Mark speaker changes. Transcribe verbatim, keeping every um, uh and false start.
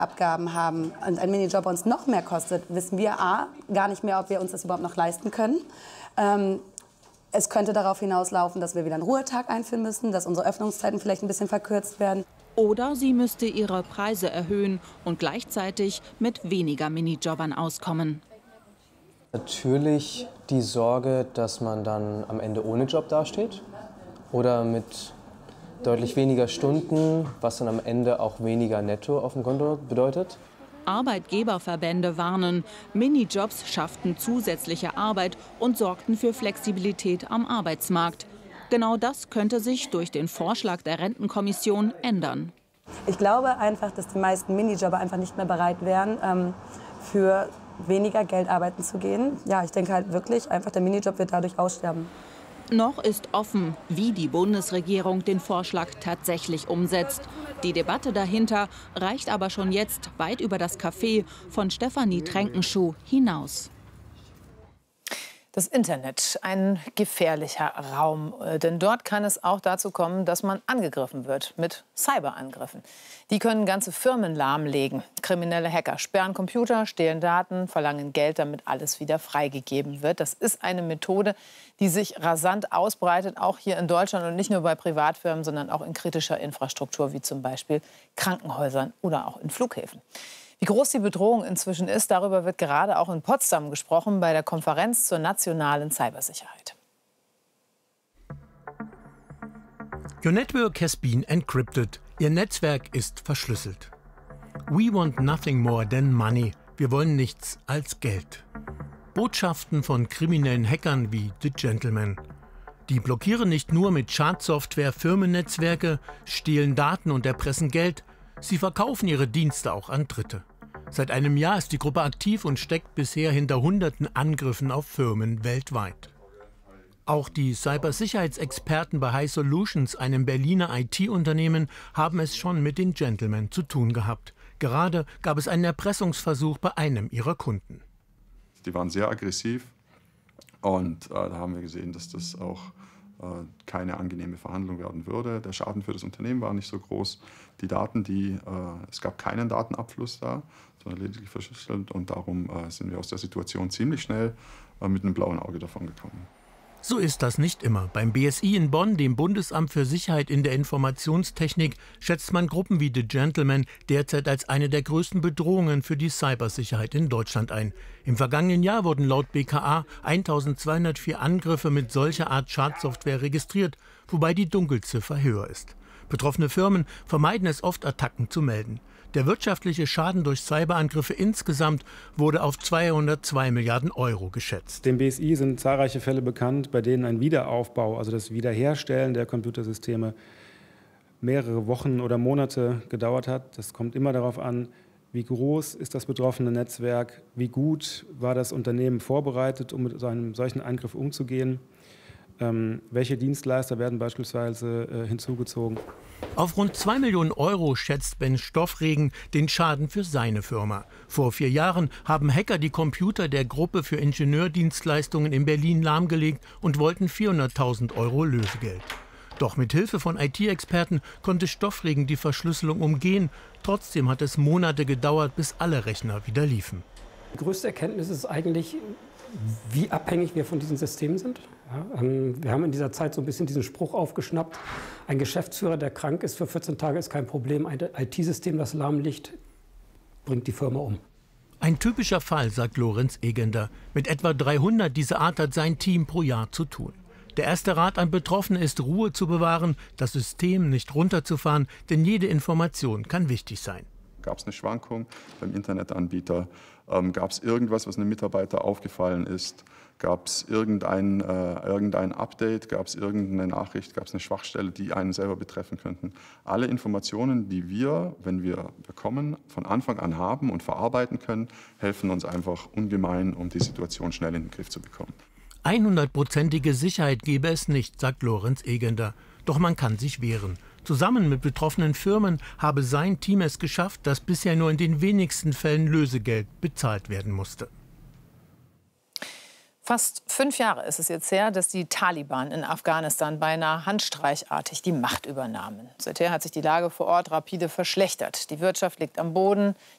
Speaker 1: Abgaben haben und ein Minijob uns noch mehr kostet, wissen wir A, gar nicht mehr, ob wir uns das überhaupt noch leisten können. Ähm, es könnte darauf hinauslaufen, dass wir wieder einen Ruhetag einführen müssen, dass unsere Öffnungszeiten vielleicht ein bisschen verkürzt werden.
Speaker 2: Oder sie müsste ihre Preise erhöhen und gleichzeitig mit weniger Minijobbern auskommen.
Speaker 3: Natürlich die Sorge, dass man dann am Ende ohne Job dasteht oder mit deutlich weniger Stunden, was dann am Ende auch weniger netto auf dem Konto bedeutet.
Speaker 2: Arbeitgeberverbände warnen, Minijobs schafften zusätzliche Arbeit und sorgten für Flexibilität am Arbeitsmarkt. Genau das könnte sich durch den Vorschlag der Rentenkommission ändern.
Speaker 1: Ich glaube einfach, dass die meisten Minijobber einfach nicht mehr bereit wären, ähm, für weniger Geld arbeiten zu gehen. Ja, ich denke halt wirklich, einfach der Minijob wird dadurch aussterben.
Speaker 2: Noch ist offen, wie die Bundesregierung den Vorschlag tatsächlich umsetzt. Die Debatte dahinter reicht aber schon jetzt weit über das Café von Stefanie Tränkenschuh hinaus.
Speaker 4: Das Internet, ein gefährlicher Raum, denn dort kann es auch dazu kommen, dass man angegriffen wird mit Cyberangriffen. Die können ganze Firmen lahmlegen. Kriminelle Hacker sperren Computer, stehlen Daten, verlangen Geld, damit alles wieder freigegeben wird. Das ist eine Methode, die sich rasant ausbreitet, auch hier in Deutschland und nicht nur bei Privatfirmen, sondern auch in kritischer Infrastruktur, wie zum Beispiel Krankenhäusern oder auch in Flughäfen. Wie groß die Bedrohung inzwischen ist, darüber wird gerade auch in Potsdam gesprochen bei der Konferenz zur nationalen Cybersicherheit.
Speaker 5: Your network has been encrypted. Ihr Netzwerk ist verschlüsselt. We want nothing more than money. Wir wollen nichts als Geld. Botschaften von kriminellen Hackern wie The Gentleman. Die blockieren nicht nur mit Schadsoftware Firmennetzwerke, stehlen Daten und erpressen Geld, sie verkaufen ihre Dienste auch an Dritte. Seit einem Jahr ist die Gruppe aktiv und steckt bisher hinter hunderten Angriffen auf Firmen weltweit. Auch die Cybersicherheitsexperten bei High Solutions, einem Berliner I T-Unternehmen, haben es schon mit den Gentlemen zu tun gehabt. Gerade gab es einen Erpressungsversuch bei einem ihrer Kunden.
Speaker 6: Die waren sehr aggressiv und äh, da haben wir gesehen, dass das auch äh, keine angenehme Verhandlung werden würde. Der Schaden für das Unternehmen war nicht so groß. Die Daten, die, äh, es gab keinen Datenabfluss da, sondern lediglich verschlüsselt und darum äh, sind wir aus der Situation ziemlich schnell äh, mit einem blauen Auge davon gekommen.
Speaker 5: So ist das nicht immer. Beim B S I in Bonn, dem Bundesamt für Sicherheit in der Informationstechnik, schätzt man Gruppen wie The Gentleman derzeit als eine der größten Bedrohungen für die Cybersicherheit in Deutschland ein. Im vergangenen Jahr wurden laut B K A eintausendzweihundertvier Angriffe mit solcher Art Schadsoftware registriert, wobei die Dunkelziffer höher ist. Betroffene Firmen vermeiden es oft, Attacken zu melden. Der wirtschaftliche Schaden durch Cyberangriffe insgesamt wurde auf zweihundertzwei Milliarden Euro geschätzt.
Speaker 7: Dem B S I sind zahlreiche Fälle bekannt, bei denen ein Wiederaufbau, also das Wiederherstellen der Computersysteme, mehrere Wochen oder Monate gedauert hat. Das kommt immer darauf an, wie groß ist das betroffene Netzwerk, wie gut war das Unternehmen vorbereitet, um mit einem solchen Angriff umzugehen. Ähm, welche Dienstleister werden beispielsweise äh, hinzugezogen?
Speaker 5: Auf rund zwei Millionen Euro schätzt Ben Stoffregen den Schaden für seine Firma. Vor vier Jahren haben Hacker die Computer der Gruppe für Ingenieurdienstleistungen in Berlin lahmgelegt und wollten vierhunderttausend Euro Lösegeld. Doch mit Hilfe von I T-Experten konnte Stoffregen die Verschlüsselung umgehen. Trotzdem hat es Monate gedauert, bis alle Rechner wieder liefen.
Speaker 8: Die größte Erkenntnis ist eigentlich, wie abhängig wir von diesen Systemen sind. Ja, ähm, wir haben in dieser Zeit so ein bisschen diesen Spruch aufgeschnappt, ein Geschäftsführer, der krank ist für vierzehn Tage, ist kein Problem. Ein I T-System, das lahm liegt, bringt die Firma um.
Speaker 5: Ein typischer Fall, sagt Lorenz Egender. Mit etwa dreihundert dieser Art hat sein Team pro Jahr zu tun. Der erste Rat an Betroffene ist, Ruhe zu bewahren, das System nicht runterzufahren, denn jede Information kann wichtig sein.
Speaker 6: Gab es eine Schwankung beim Internetanbieter? Ähm, gab es irgendwas, was einem Mitarbeiter aufgefallen ist? Gab es irgendein, äh, irgendein Update? Gab es irgendeine Nachricht? Gab es eine Schwachstelle, die einen selber betreffen könnten? Alle Informationen, die wir, wenn wir bekommen, von Anfang an haben und verarbeiten können, helfen uns einfach ungemein, um die Situation schnell in den Griff zu bekommen.
Speaker 5: hundertprozentige Sicherheit gebe es nicht, sagt Lorenz Egender. Doch man kann sich wehren. Zusammen mit betroffenen Firmen habe sein Team es geschafft, dass bisher nur in den wenigsten Fällen Lösegeld bezahlt werden musste.
Speaker 4: Fast fünf Jahre ist es jetzt her, dass die Taliban in Afghanistan beinahe handstreichartig die Macht übernahmen. Seither hat sich die Lage vor Ort rapide verschlechtert. Die Wirtschaft liegt am Boden,